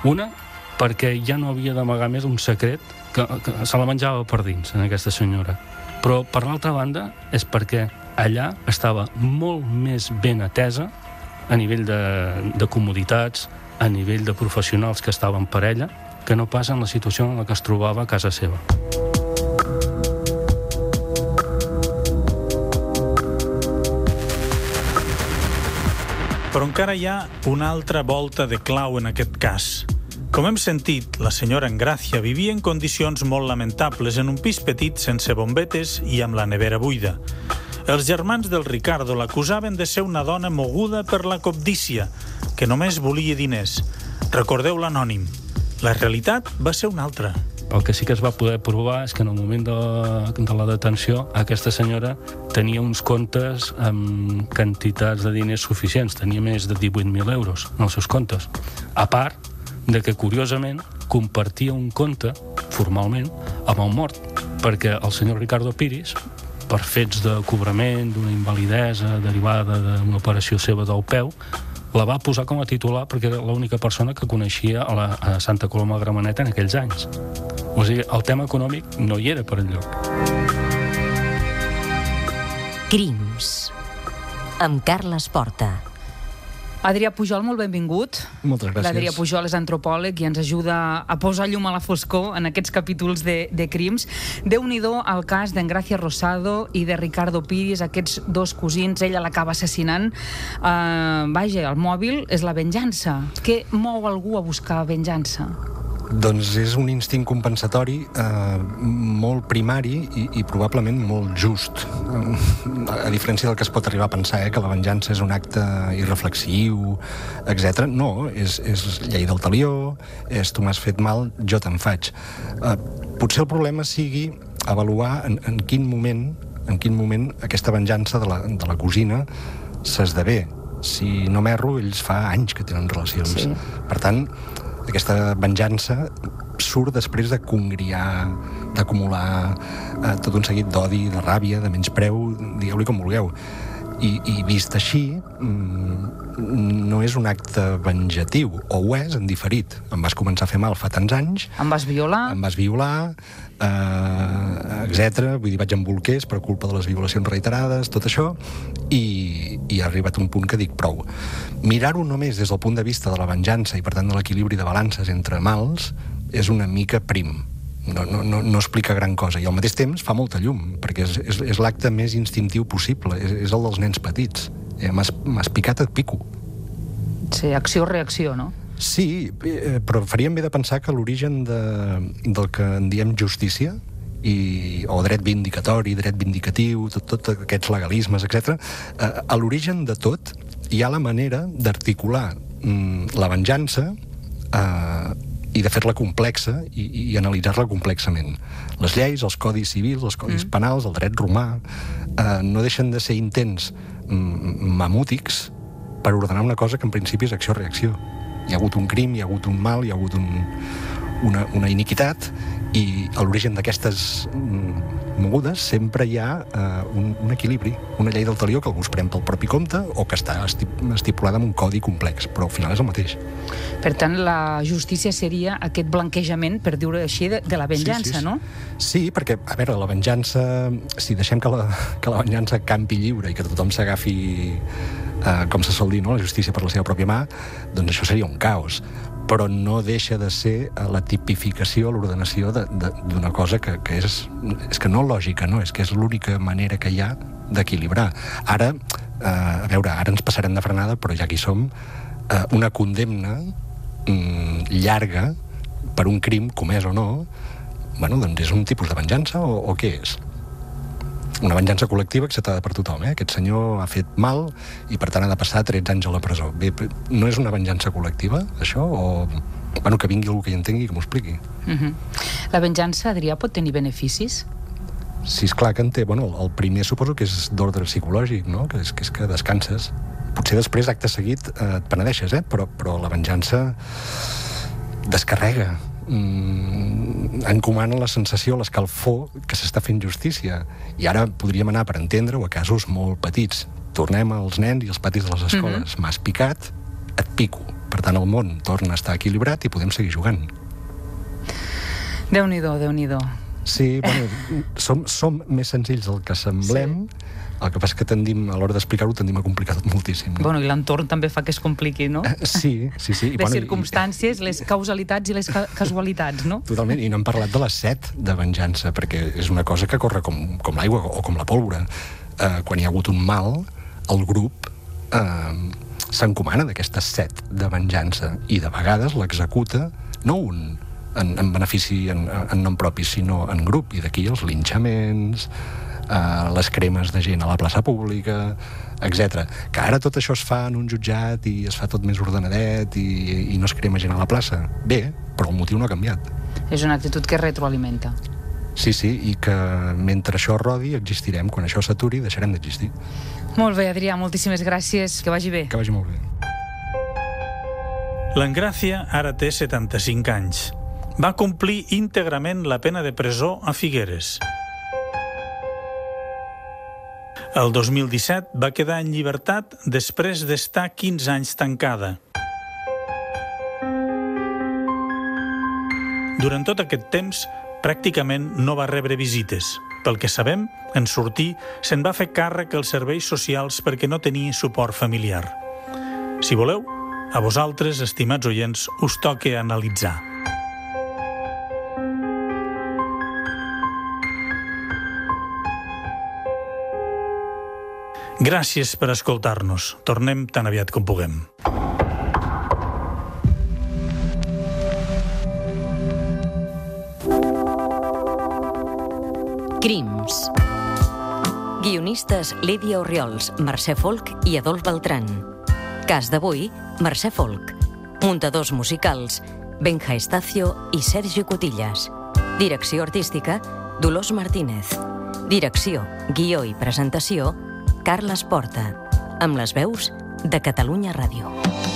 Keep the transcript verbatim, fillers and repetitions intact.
Una, perquè ja no havia d'amagar més un secret que, que se la menjava per dins, en aquesta senyora. Però, per l'altra banda, és perquè allà estava molt més ben atesa a nivell de, de comoditats, a nivell de professionals que estaven per ella, que no pas en la situació en la que es trobava a casa seva. Però encara hi ha una altra volta de clau en aquest cas. Com hem sentit, la senyora Engràcia vivia en condicions molt lamentables en un pis petit sense bombetes i amb la nevera buida. Els germans del Ricardo l'acusaven de ser una dona moguda per la cobdícia, que només volia diners. Recordeu l'anònim. La realitat va ser una altra. El que sí que es va poder provar és que en el moment de, de la detenció aquesta senyora tenia uns comptes amb quantitats de diners suficients, tenia més de divuit mil euros en els seus comptes. A part de que, curiosament, compartia un compte, formalment, amb el mort, perquè el senyor Ricardo Piris, per fets de cobrament, d'una invalidesa derivada d'una operació seva del peu, la va posar com a titular perquè era l'única persona que coneixia a, la, a Santa Coloma de Gramenet en aquells anys. O sigui, el tema econòmic no hi era per enlloc. Crims, amb Carles Porta. Adrià Pujol, molt benvingut. Moltes gràcies. L'Adrià Pujol és antropòleg i ens ajuda a posar llum a la foscor en aquests capítols de, de crims. Déu-n'hi-do el cas d'Engràcia Rosado i de Ricardo Piris, aquests dos cosins, ella l'acaba assassinant. Uh, vaja, el mòbil és la venjança. Què mou algú a buscar venjança? Doncs és un instint compensatori eh, molt primari i, i probablement molt just. A diferència del que es pot arribar a pensar, eh, que la venjança és un acte irreflexiu, etcètera. No, és, és llei del talió, és tu m'has fet mal, jo te'n faig. Eh, potser el problema sigui avaluar en, en quin moment en quin moment aquesta venjança de la, de la cosina s'esdevé. Si no m'erro, ells fa anys que tenen relacions. Sí. Per tant, aquesta venjança surt després de congriar, d'acumular eh, tot un seguit d'odi, de ràbia, de menyspreu, digueu-li com vulgueu. I, i vist així, mm, no és un acte venjatiu, o ho és en diferit. Em vas començar a fer mal fa tants anys. Em vas violar. Em vas violar, eh, etcètera. Vull dir, vaig amb bolquers per culpa de les violacions reiterades, tot això, i, i ha arribat un punt que dic prou. Mirar-ho només des del punt de vista de la venjança i, per tant, de l'equilibri de balances entre mals és una mica prim. No, no, no, no explica gran cosa. I al mateix temps fa molta llum, perquè és, és, és l'acte més instintiu possible. És, és el dels nens petits. Eh, m'has, m'has picat, et pico. Sí, acció-reacció, no? Sí, eh, però faríem bé de pensar que l'origen de, del que en diem justícia, i, o dret vindicatori, dret vindicatiu, tot, tot aquests legalismes, etcètera, eh, a l'origen de tot hi ha la manera d'articular mm, la venjança eh, i de fer-la complexa i, i analitzar-la complexament. Les lleis, els codis civils, els codis mm. penals, el dret romà, eh, no deixen de ser intents mm, mamútics per ordenar una cosa que en principi és acció-reacció. Hi ha hagut un crim, hi ha hagut un mal, hi ha hagut un, una, una iniquitat, i a l'origen d'aquestes mm, mogudes sempre hi ha eh, un, un equilibri, una llei del talió que algú es pren pel propi compte o que està estipulada en un codi complex, però al final és el mateix. Per tant, la justícia seria aquest blanquejament, per dir-ho així, de, de la venjança, sí, sí, sí. no? Sí, perquè, a veure, la venjança, si deixem que la, que la venjança campi lliure i que tothom s'agafi, eh, com se sol dir, no? La justícia per la seva pròpia mà, doncs això seria un caos. Però no deixa de ser la tipificació, l'ordenació d'una cosa que, que és, és que no lògica, no? És que és l'única manera que hi ha d'equilibrar. Ara, eh, a veure, ara ens passarem de frenada, però ja que hi som, eh, una condemna mm, llarga per un crim comès o no, bueno, doncs és un tipus de venjança o, o què és? Una venjança col·lectiva acceptada per tothom, eh? Aquest senyor ha fet mal i, per tant, ha de passar tretze anys a la presó. Bé, no és una venjança col·lectiva, això? O, bueno, que vingui algú que hi entengui i que m'ho expliqui. Uh-huh. La venjança, Adrià, pot tenir beneficis? Sí, esclar que en té. Bueno, el primer suposo que és d'ordre psicològic, no? Que és, que és que descanses. Potser després, acte seguit, eh, et penedeixes, eh? Però, però la venjança descarrega. Mm, encomana la sensació, l'escalfor que s'està fent justícia. I ara podríem anar per entendre-ho a casos molt petits. Tornem als nens i als patis de les escoles. Mm-hmm. M'has picat, et pico. Per tant, el món torna a estar equilibrat i podem seguir jugant. Déu-n'hi-do, Déu-n'hi-do. Sí, bueno, som, som més senzills del que semblem, sí. El que passa és que tendim, a l'hora d'explicar-ho, tendim a complicar tot moltíssim. No? Bueno, i l'entorn també fa que es compliqui, no? Uh, sí, sí, sí. Les bueno, circumstàncies, i... les causalitats i les ca casualitats, no? Totalment, i no hem parlat de la set de venjança, perquè és una cosa que corre com, com l'aigua o com la pólvora. Uh, quan hi ha hagut un mal, el grup uh, s'encomana d'aquesta set de venjança, i de vegades l'executa, no un en, en benefici en, en nom propi, sinó en grup, i d'aquí els linxaments, Uh, les cremes de gent a la plaça pública, etcètera. Que ara tot això es fa en un jutjat i es fa tot més ordenadet i, i no es crema gent a la plaça. Bé, però el motiu no ha canviat. És una actitud que retroalimenta. Sí, sí, i que mentre això rodi existirem. Quan això s'aturi deixarem d'existir. Molt bé, Adrià, moltíssimes gràcies. Que vagi bé. Que vagi molt bé. L'Engràcia ara té setanta-cinc anys. Va complir íntegrament la pena de presó a Figueres. El dos mil disset va quedar en llibertat després d'estar quinze anys tancada. Durant tot aquest temps, pràcticament no va rebre visites. Pel que sabem, en sortir, se'n va fer càrrec als serveis socials perquè no tenia suport familiar. Si voleu, a vosaltres, estimats oients, us toca analitzar. Gràcies per escoltar-nos. Tornem tan aviat com puguem. Crims. Guionistes Lídia Orriols, Mercè Folch i Adolf Beltrán. Cas d'avui, Mercè Folch. Muntadors musicals, Benja Estacio i Sergi Cotillas. Direcció artística, Dolors Martínez. Direcció, guió i presentació, Carles Porta, amb les veus de Catalunya Ràdio.